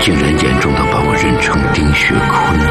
竟然严重的把我认成丁雪坤。